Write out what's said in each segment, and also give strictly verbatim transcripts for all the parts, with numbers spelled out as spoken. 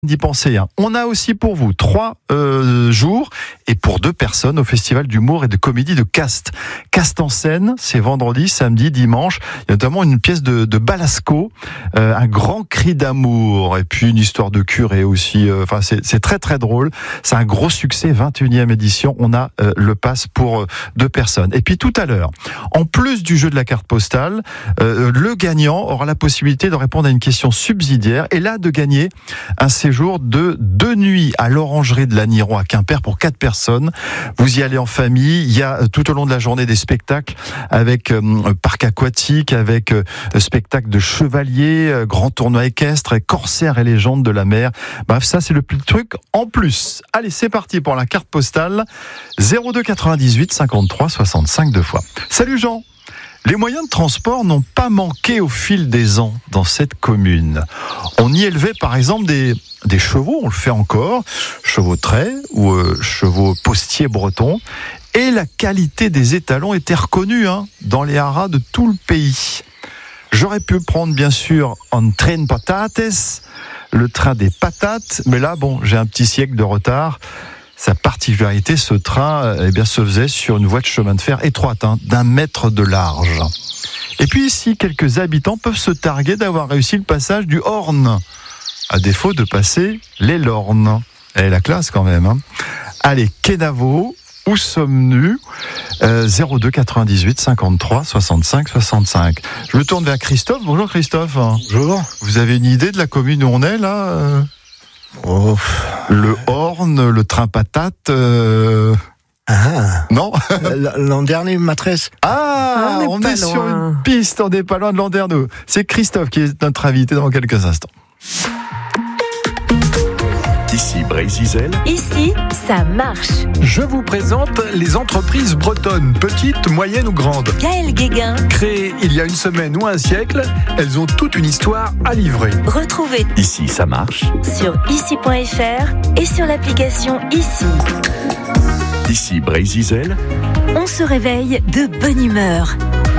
D'y penser. Hein. On a aussi pour vous trois euh, jours et pour deux personnes au Festival d'humour et de comédie de Castres. Castres en scène, c'est vendredi, samedi, dimanche. Il y a notamment une pièce de, de Balasco, euh, un grand cri d'amour et puis une histoire de curé aussi. Enfin, euh, c'est, c'est très très drôle. C'est un gros succès, vingt et unième édition. On a euh, le pass pour euh, deux personnes. Et puis tout à l'heure, en plus du jeu de la carte postale, euh, le gagnant aura la possibilité de répondre à une question subsidiaire et là de gagner un séjour de deux nuits à l'Orangerie de l'Aniron à Quimper pour quatre personnes. Vous y allez en famille. Il y a tout au long de la journée des spectacles avec euh, parc aquatique, avec euh, spectacle de chevaliers, euh, grand tournoi équestre, et corsaires et légendes de la mer. Bref, ça c'est le petit truc en plus. Allez, c'est parti pour la carte postale zéro deux quatre-vingt-dix-huit cinquante-trois soixante-cinq deux fois. Salut Jean. Les moyens de transport n'ont pas manqué au fil des ans dans cette commune. On y élevait par exemple des, des chevaux, on le fait encore, chevaux de trait ou euh, chevaux postiers bretons. Et la qualité des étalons était reconnue hein, dans les haras de tout le pays. J'aurais pu prendre bien sûr un train patates, le train des patates, mais là bon, j'ai un petit siècle de retard. Sa particularité, ce train eh bien, se faisait sur une voie de chemin de fer étroite, hein, d'un mètre de large. Et puis ici, quelques habitants peuvent se targuer d'avoir réussi le passage du Horn, à défaut de passer les Lornes. Elle est la classe quand même. Hein. Allez, Kenavo, où sommes-nous euh, zéro deux quatre-vingt-dix-huit cinquante-trois soixante-cinq soixante-cinq. Je me tourne vers Christophe. Bonjour Christophe. Bonjour. Vous avez une idée de la commune où on est là euh Oh. Le Horn, le train patate. Euh... Ah. Non. Landerneau, maîtresse. Ah, on, on est, est sur une piste, on n'est pas loin de Landerneau. C'est Christophe qui est notre invité dans quelques instants. Ici Brézizel. Ici, ça marche. Je vous présente les entreprises bretonnes, petites, moyennes ou grandes. Gaël Guéguin. Créées il y a une semaine ou un siècle, elles ont toute une histoire à livrer. Retrouvez Ici ça marche. sur ici point f r et sur l'application Ici. Ici Brézizel. On se réveille de bonne humeur.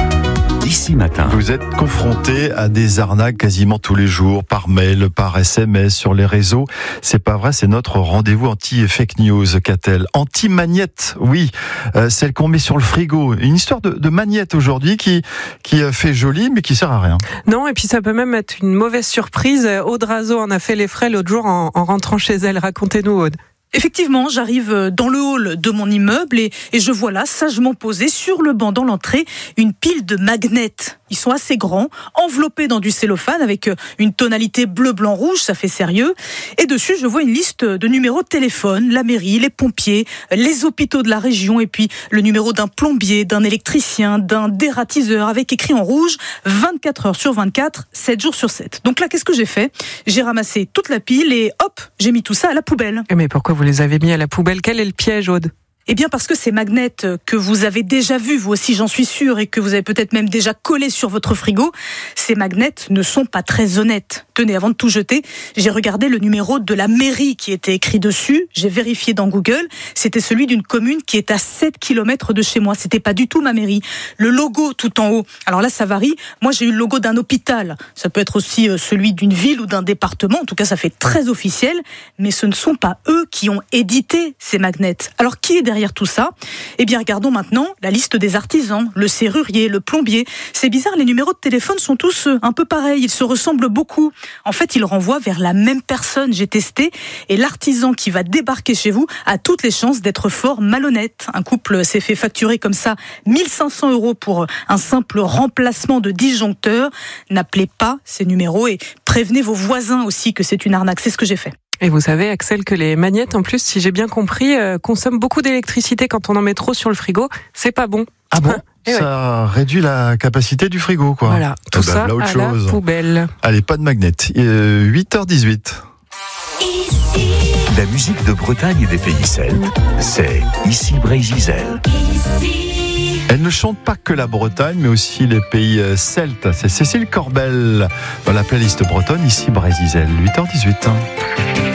Ici matin. Vous êtes confronté à des arnaques quasiment tous les jours, par mail, par S M S, sur les réseaux. C'est pas vrai, c'est notre rendez-vous anti-fake news, qu'a-t-elle. Anti-magnette, oui, euh, celle qu'on met sur le frigo. Une histoire de, de magnette aujourd'hui qui, qui fait joli, mais qui sert à rien. Non, et puis ça peut même être une mauvaise surprise. Aude Razo en a fait les frais l'autre jour en, en rentrant chez elle. Racontez-nous, Aude. Effectivement, j'arrive dans le hall de mon immeuble et, et je vois là, sagement posé sur le banc dans l'entrée, une pile de magnets. Ils sont assez grands, enveloppés dans du cellophane avec une tonalité bleu, blanc, rouge, ça fait sérieux. Et dessus, je vois une liste de numéros de téléphone, la mairie, les pompiers, les hôpitaux de la région et puis le numéro d'un plombier, d'un électricien, d'un dératiseur avec écrit en rouge vingt-quatre heures sur vingt-quatre, sept jours sur sept. Donc là, qu'est-ce que j'ai fait ? J'ai ramassé toute la pile et hop, j'ai mis tout ça à la poubelle. Mais pourquoi vous les avez mis à la poubelle ? Quel est le piège, Aude ? Eh bien parce que ces magnets que vous avez déjà vus, vous aussi j'en suis sûre, et que vous avez peut-être même déjà collés sur votre frigo, ces magnets ne sont pas très honnêtes. Tenez, avant de tout jeter, j'ai regardé le numéro de la mairie qui était écrit dessus, j'ai vérifié dans Google, c'était celui d'une commune qui est à sept kilomètres de chez moi, c'était pas du tout ma mairie. Le logo tout en haut, alors là ça varie, moi j'ai eu le logo d'un hôpital, ça peut être aussi celui d'une ville ou d'un département, en tout cas ça fait très officiel, mais ce ne sont pas eux qui ont édité ces magnets. Alors qui est derrière tout ça ? Eh bien, regardons maintenant la liste des artisans, le serrurier, le plombier. C'est bizarre, les numéros de téléphone sont tous un peu pareils, ils se ressemblent beaucoup. En fait, ils renvoient vers la même personne, j'ai testé, et l'artisan qui va débarquer chez vous a toutes les chances d'être fort malhonnête. Un couple s'est fait facturer comme ça mille cinq cents euros pour un simple remplacement de disjoncteur. N'appelez pas ces numéros et prévenez vos voisins aussi que c'est une arnaque. C'est ce que j'ai fait. Et vous savez, Axel, que les magnettes, en plus, si j'ai bien compris, euh, consomment beaucoup d'électricité quand on en met trop sur le frigo. C'est pas bon. Ah bon ? Et Ça ouais. réduit la capacité du frigo, quoi. Voilà, tout eh ben, ça là, autre à chose. la poubelle. Allez, pas de magnettes. Euh, huit heures dix-huit. Ici. La musique de Bretagne et des pays celtes, c'est Ici Brézizel. Ici. Elle ne chante pas que la Bretagne, mais aussi les pays celtes. C'est Cécile Corbel dans la playlist bretonne, Ici Brézizel. huit heures dix-huit.